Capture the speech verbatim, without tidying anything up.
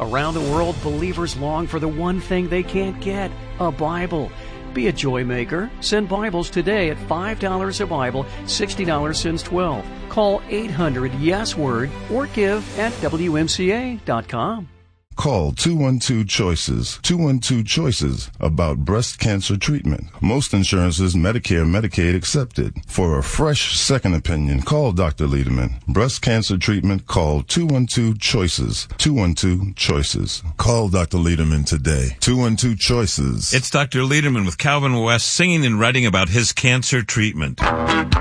Around the world, believers long for the one thing they can't get, a Bible. Be a joy maker. Send Bibles today at five dollars a Bible, sixty dollars since twelve. Call eight hundred yes word or give at W M C A dot com. Call two one two choices, two one two choices about breast cancer treatment. Most insurances, Medicare, Medicaid accepted. For a fresh second opinion, call Doctor Lederman. Breast cancer treatment, call two one two choices, two one two choices. Call Doctor Lederman today. two one two choices. It's Doctor Lederman with Calvin West singing and writing about his cancer treatment.